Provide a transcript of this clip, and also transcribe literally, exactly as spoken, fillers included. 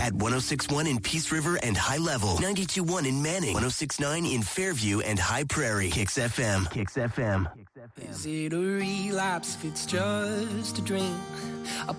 At one oh six point one in Peace River and High Level. ninety-two point one in Manning. one oh six point nine in Fairview and High Prairie. Kix F M. Kix F M. Is it a relapse if it's just a drink? A